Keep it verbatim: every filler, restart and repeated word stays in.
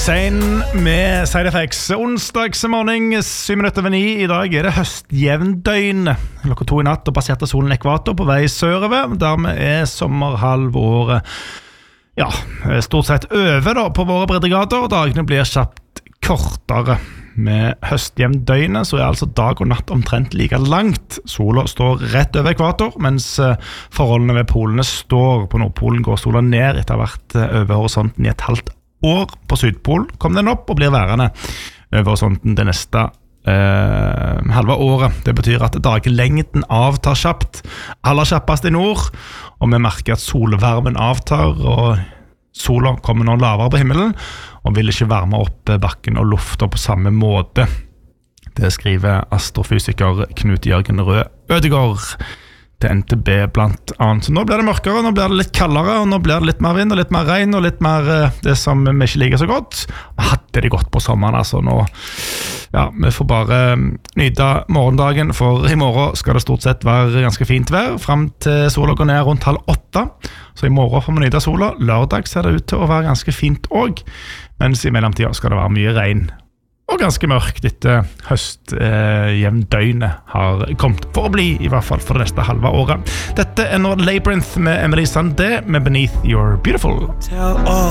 Insane med Side Effects. Onsdagsmorgen, syv minutter over ni. I dag er det høstjevndøgn. Klokka to i natt og passerte solen ekvator på vei sørover. Dermed er sommerhalvåret ja, stort sett over da, på våre breddegrader. Dagene blir kjapt kortere. Med høstjevndøgnet så er altså dag og natt omtrent like langt. Sola står rett over ekvator, mens forholdene ved polene står. På Nordpolen går sola ned etter hvert over horisonten i et halvt år. På Sydpolen kom den opp og blir værende over horisonten det neste eh, halve året. Det betyr at daglengden avtar kjapt, aller kjappest i nord, og vi merker at solvarmen avtar, og sola kommer nå lavere på himmelen, og vil ikke varme opp bakken og lufta på samme måte. Det skriver astrofysiker Knut Jørgen Rød Ødegård til N T B blant annet. Så nå blir det mørkere, nå blir det litt kaldere, og nå blir det litt mer vind og litt mer regn og litt mer det som vi ikke liker så godt. Vi hadde det godt på sommeren, altså nå. Ja, vi får bare nyte morgendagen, for i morgen skal det stort sett være ganske fint vær, frem til sola går ned rundt halv åtte. Så i morgen får vi nyte sola. Lørdag ser det ut til å være ganske fint også, mens i mellomtiden skal det være mye regn og ganske mørkt etter høstjevndøgnet eh, har kommet for å bli, i hvert fall for det neste halve året. Dette er nå Labyrinth med Emily Sandé med Beneath You're Beautiful. Tell all